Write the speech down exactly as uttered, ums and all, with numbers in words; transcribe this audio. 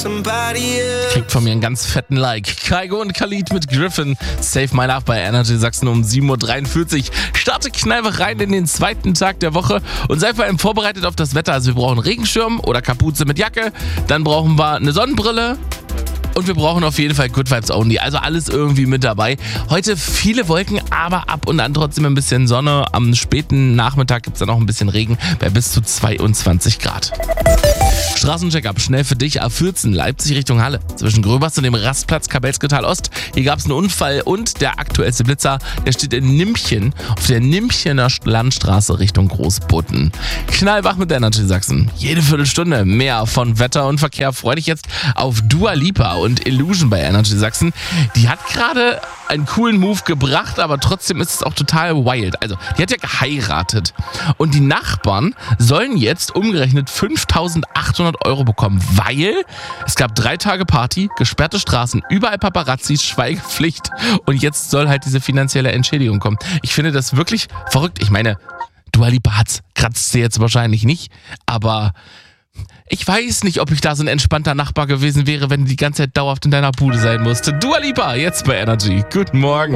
Kriegt von mir einen ganz fetten Like. Kaigo und Khalid mit Griffin. Save My Love bei Energy Sachsen um sieben Uhr dreiundvierzig. Starte Knallwach rein in den zweiten Tag der Woche und sei vor allem vorbereitet auf das Wetter. Also wir brauchen Regenschirm oder Kapuze mit Jacke. Dann brauchen wir eine Sonnenbrille. Und wir brauchen auf jeden Fall Good Vibes Only. Also alles irgendwie mit dabei. Heute viele Wolken, aber ab und an trotzdem ein bisschen Sonne. Am späten Nachmittag gibt es dann auch ein bisschen Regen bei bis zu zweiundzwanzig Grad. Straßencheck-up, schnell für dich. A vierzehn, Leipzig Richtung Halle. Zwischen Gröbers und dem Rastplatz Kabelsketal Ost. Hier gab es einen Unfall und der aktuellste Blitzer, der steht in Nimpchen. Auf der Nimpchener Landstraße Richtung Großbutten. Knallwach mit Energy Sachsen. Jede Viertelstunde mehr von Wetter und Verkehr. Freu dich jetzt auf Dua Lipa und Illusion bei Energy Sachsen. Die hat gerade einen coolen Move gebracht, aber trotzdem ist es auch total wild. Also, die hat ja geheiratet. Und die Nachbarn sollen jetzt umgerechnet fünftausendachthundert Euro bekommen, weil es gab drei Tage Party, gesperrte Straßen, überall Paparazzis, Schweigepflicht und jetzt soll halt diese finanzielle Entschädigung kommen. Ich finde das wirklich verrückt. Ich meine, Dua Lipa hat's, kratzt sie jetzt wahrscheinlich nicht, aber ich weiß nicht, ob ich da so ein entspannter Nachbar gewesen wäre, wenn die die ganze Zeit dauerhaft in deiner Bude sein musste. Dua Lipa, jetzt bei Energy. Guten Morgen.